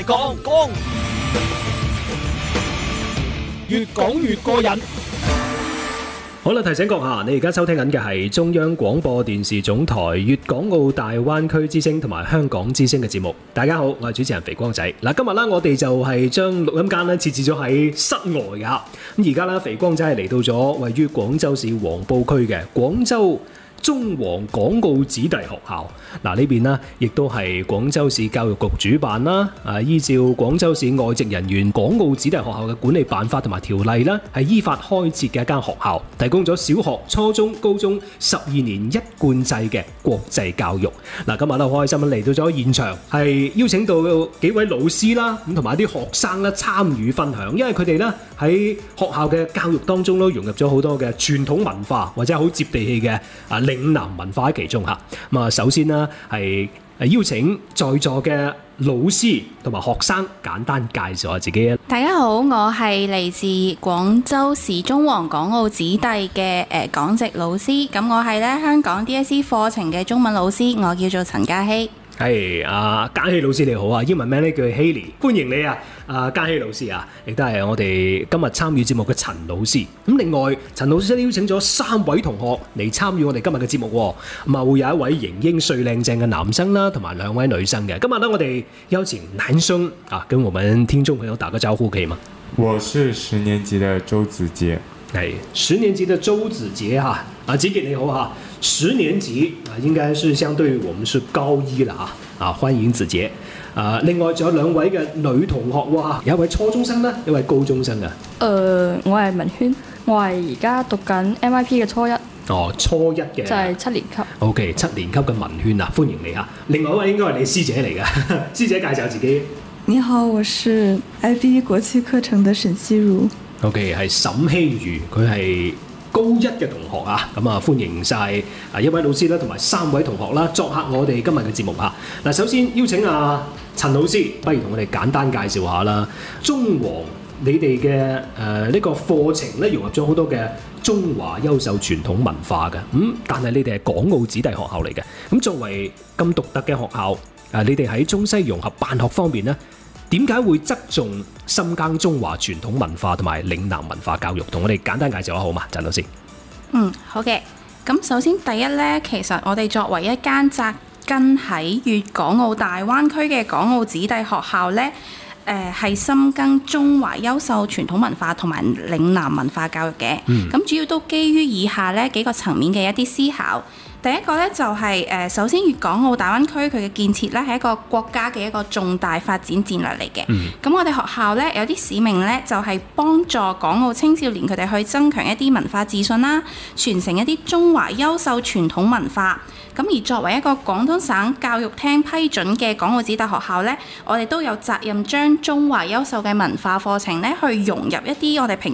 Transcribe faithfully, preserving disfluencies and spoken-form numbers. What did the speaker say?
講講越講越過癮。好啦，提醒閣下，你而家收聽緊嘅係中央廣播電視總台粵港澳大灣區之聲同埋香港之聲嘅節目。大家好，我係主持人肥光仔。嗱，今日咧我哋就係將錄音間咧設置咗喺室外噶。咁而家咧，肥光仔係嚟到咗位於廣州市黃埔區嘅廣州中皇港澳子弟學校。嗱，呢邊呢亦都係廣州市教育局主辦啦，啊依照廣州市外籍人員港澳子弟學校嘅管理辦法同埋條例啦，係依法開設嘅一間學校，提供咗小學、初中、高中十二年一貫制嘅國際教育。嗱，今日咧好開心嚟到咗現場，係邀請到幾位老師啦，咁同埋啲學生咧參與分享，因為佢哋咧喺學校嘅教育當中都融入咗好多嘅傳統文化或者好接地氣嘅啊嶺南文化喺其中嚇。咁啊，首先呢係邀請在座嘅老師同埋學生簡單介紹下自己。 大家好，我係嚟自廣州市中皇港澳子弟嘅誒港籍老師。咁我係咧香港 D S E 課程嘅中文老師，我叫做陳嘉希。 係啊，嘉希老師你好啊，英文名咧叫 Haley， 歡迎你啊！啊，嘉希老師啊，亦都係我哋今日參與節目嘅陳老師。咁另外，陳老師邀請咗三位同學嚟參與我哋今日嘅節目喎。咁啊，會有一位型英帥靚正嘅男生啦，同埋兩位女生嘅。今日咧，我哋邀請男生啊，跟我們聽眾朋友打個招呼，可以嗎？ 我是十年級的周子傑。 係十年級的周子傑哈，啊，子傑你好哈。十年級啊，應該是相對於我們是高一啦啊，啊，歡迎子傑。啊，另外仲有兩位嘅女同學喎，有一位初中生啦，一位高中生啊。 誒、呃，我係文軒，我係而家讀緊 M I P 嘅初一。 哦，初一嘅。就係七年級。 O K， 七年級嘅文軒啊，歡迎你啊。另外一位應該係你師姐嚟嘅，師姐介紹自己。 你好，我是 I B 國際課程的沈希如。 O.K. 係沈希如，佢係高一嘅同學啊，咁啊歡迎晒啊一位老師啦，同埋三位同學啦，作客我哋今日嘅節目啊。嗱，首先邀請啊陳老師，不如同我哋簡單介紹下啦。中皇你哋嘅誒呢個課程咧，融入咗好多嘅中華優秀傳統文化嘅，咁、嗯、但係你哋係港澳子弟學校嚟嘅，咁作為咁獨特嘅學校，啊你哋喺中西融合辦學方面咧，點解會側重深耕中華傳統文化同埋嶺南文化教育？同我哋簡單介紹下好嘛，陳老師。 嗯，好嘅。咁首先第一呢，其實我哋作為一間扎根喺粵港澳大灣區嘅港澳子弟學校呢，誒係深耕中華優秀傳統文化同埋嶺南文化教育嘅。咁、嗯、主要都基於以下呢幾個層面嘅一啲思考。第一個咧就係、是、誒，首先粵港澳大灣區佢嘅建設咧係一個國家嘅一個重大發展戰略嚟嘅。咁、嗯、我哋學校咧有啲使命咧就係、是、幫助港澳青少年佢哋去增強一啲文化自信啦，傳承一啲中華優秀傳統文化。咁而作為一個廣東省教育廳批准嘅港澳子弟學校咧，我哋都有責任將中華優秀嘅文化課程咧去融入一啲我哋平